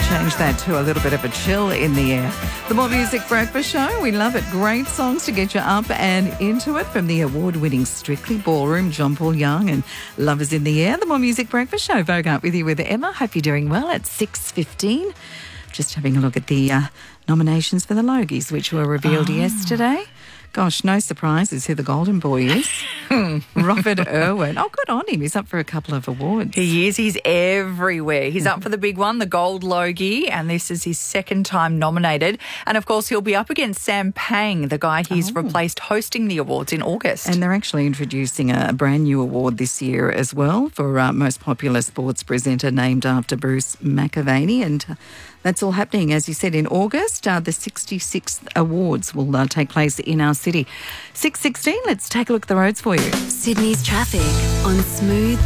change that to a little bit of a chill in the air. The More Music Breakfast Show, we love it. Great songs to get you up and into it from the award-winning Strictly Ballroom, John Paul Young and Love Is in the Air. The More Music Breakfast Show, Vogue Up with you with Emma. Hope you're doing well at 6:15. Just having a look at the nominations for the Logies, which were revealed yesterday. Gosh, no surprises who the golden boy is. Robert Irwin. Oh, good on him. He's up for a couple of awards. He is. He's everywhere. He's up for the big one, the Gold Logie, and this is his second time nominated. And, of course, he'll be up against Sam Pang, the guy he's replaced hosting the awards in August. And they're actually introducing a brand new award this year as well for most popular sports presenter, named after Bruce McAvaney. And that's all happening, as you said, in August. The 66th awards will take place in our city. 6:16, let's take a look at the roads for you. Sydney's traffic on Smooth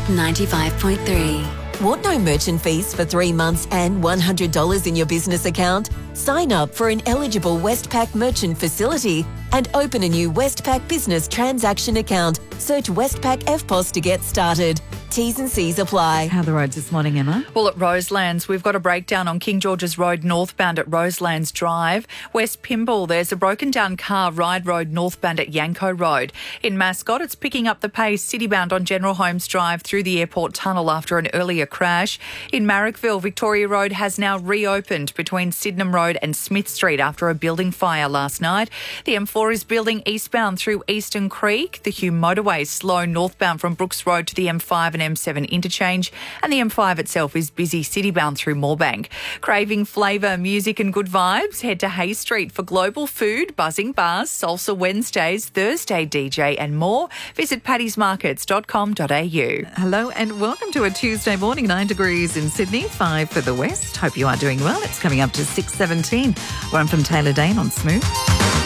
95.3. Want no merchant fees for 3 months and $100 in your business account? Sign up for an eligible Westpac merchant facility and open a new Westpac business transaction account. Search Westpac FPOS to get started. T's and C's apply. How are the roads this morning, Emma? Well, at Roselands, we've got a breakdown on King George's Road northbound at Roselands Drive. West Pymble, there's a broken down car, Ryde Road northbound at Yanko Road. In Mascot, it's picking up the pace citybound on General Holmes Drive through the airport tunnel after an earlier crash. In Marrickville, Victoria Road has now reopened between Sydenham Road and Smith Street after a building fire last night. The M4 is building eastbound through Eastern Creek. The Hume motorway is slow northbound from Brooks Road to the M5 and M7 interchange, and the M5 itself is busy citybound through Moorebank. Craving flavour, music and good vibes? Head to Hay Street for global food, buzzing bars, salsa Wednesdays, Thursday DJ and more. Visit paddysmarkets.com.au. Hello and welcome to a Tuesday morning. 9 degrees in Sydney, 5 for the west. Hope you are doing well. It's coming up to 6:17. One from Taylor Dane on Smooth.